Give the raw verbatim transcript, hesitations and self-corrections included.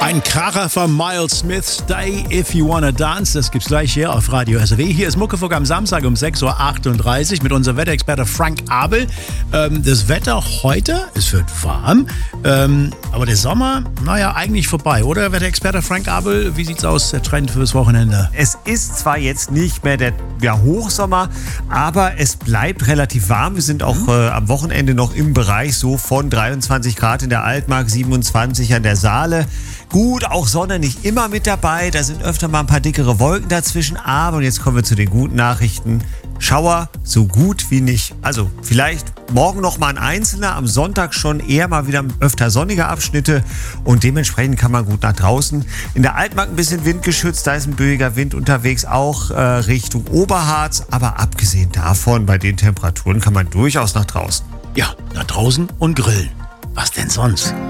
Ein Kracher von Miles Smith, Stay If You Wanna Dance, das gibt's gleich hier auf Radio S R W. Hier ist Muckefuck am Samstag um sechs Uhr achtunddreißig mit unserem Wetterexperte Frank Abel. Ähm, das Wetter heute, es wird warm, ähm, aber der Sommer, naja, eigentlich vorbei, oder Wetterexperte Frank Abel? Wie sieht's aus, der Trend fürs Wochenende? Es ist zwar jetzt nicht mehr der ja, Hochsommer, aber es bleibt relativ warm. Wir sind auch mhm. äh, am Wochenende noch im Bereich so von dreiundzwanzig Grad in der Altmark, siebenundzwanzig an der Saale. Gut, auch Sonne nicht immer mit dabei, da sind öfter mal ein paar dickere Wolken dazwischen, aber und jetzt kommen wir zu den guten Nachrichten. Schauer so gut wie nicht. Also vielleicht morgen noch mal ein einzelner, am Sonntag schon eher mal wieder öfter sonnige Abschnitte und dementsprechend kann man gut nach draußen. In der Altmark ein bisschen windgeschützt, da ist ein böiger Wind unterwegs, auch äh, Richtung Oberharz, aber abgesehen davon, bei den Temperaturen kann man durchaus nach draußen. Ja, nach draußen und grillen. Was denn sonst?